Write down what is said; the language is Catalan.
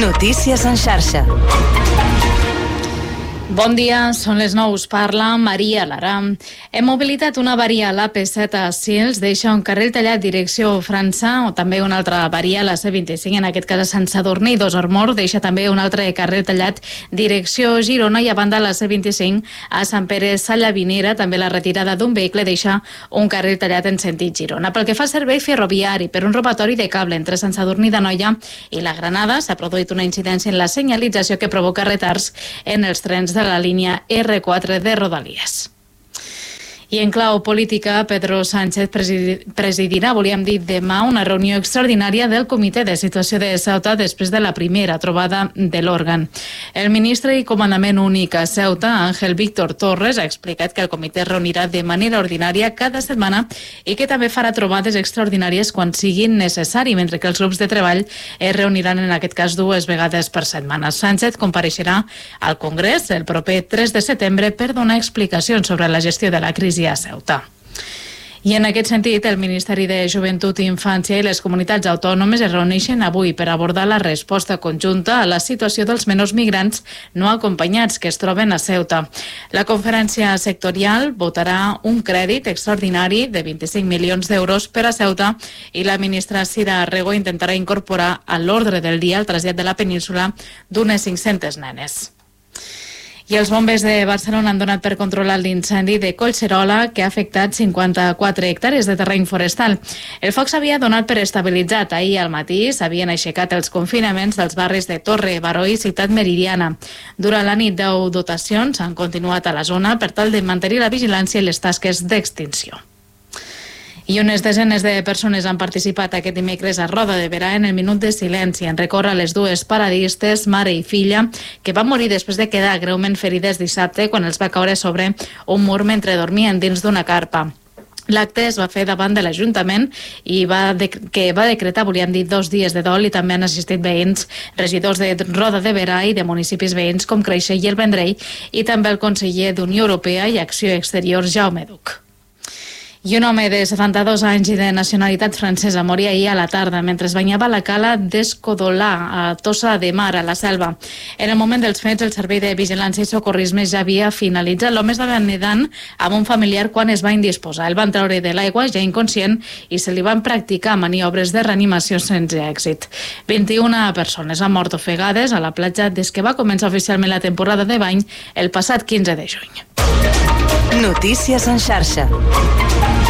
Notícies en xarxa. Bon dia, són les 9, us parla Maria Lara. Hem mobilitat una avaria a l'AP7 a Sils, deixa un carril tallat direcció França, o també una altra avaria a la C25, en aquest cas a Sant Sadurní, Dos-Armor, deixa també un altre carril tallat direcció Girona, i a banda la C25 a Sant Pere Sallavinera, també la retirada d'un vehicle deixa un carril tallat en sentit Girona. Pel que fa al servei ferroviari, per un robatori de cable entre Sant Sadurní d'Anoia i la Granada, s'ha produït una incidència en la senyalització que provoca retards en els trens de la línia R4 de Rodalies. I en clau política, Pedro Sánchez presidirà, volíem dir demà, una reunió extraordinària del Comitè de Situació de Ceuta després de la primera trobada de l'òrgan. El ministre i comandament únic a Ceuta, Ángel Víctor Torres, ha explicat que el comitè es reunirà de manera ordinària cada setmana i que també farà trobades extraordinàries quan siguin necessari, mentre que els grups de treball es reuniran en aquest cas 2 vegades per setmana. Sánchez compareixerà al Congrés el proper 3 de setembre per donar explicacions sobre la gestió de la crisi a Ceuta. I en aquest sentit, el Ministeri de Joventut i Infància i les comunitats autònomes es reuneixen avui per abordar la resposta conjunta a la situació dels menors migrants no acompanyats que es troben a Ceuta. La conferència sectorial votarà un crèdit extraordinari de 25 milions d'euros per a Ceuta i la ministra Sira Rego intentarà incorporar a l'ordre del dia el trasllat de la península d'unes 500 nenes. I els bombers de Barcelona han donat per controlar l'incendi de Collserola, que ha afectat 54 hectàrees de terreny forestal. El foc s'havia donat per estabilitzat. Ahir al matí s'havien aixecat els confinaments dels barris de Torre, Baró i Ciutat Meridiana. Durant la nit, 10 dotacions han continuat a la zona per tal de mantenir la vigilància i les tasques d'extinció. I unes desenes de persones han participat aquest dimecres a Roda de Berà en el minut de silenci en recórrer a les dues paradistes, mare i filla, que van morir després de quedar greument ferides dissabte quan els va caure sobre un mur mentre dormien dins d'una carpa. L'acte es va fer davant de l'Ajuntament i que va decretar, volíem dir, 2 dies de dol, i també han assistit veïns, regidors de Roda de Berà i de municipis veïns com Creixell i el Vendrell, i també el conseller d'Unió Europea i Acció Exterior, Jaume Duch. I un home de 72 anys i de nacionalitat francesa moria ahir a la tarda mentre es banyava a la cala d'Escodolà, a Tossa de Mar, a la Selva. En el moment dels fets, el Servei de Vigilància i Socorrisme ja havia finalitzat. L'home estava nedant amb un familiar quan es va indisposar. El van treure de l'aigua ja inconscient i se li van practicar maniobres de reanimació sense èxit. 21 persones han mort ofegades a la platja des que va començar oficialment la temporada de bany el passat 15 de juny. Notícies en xarxa.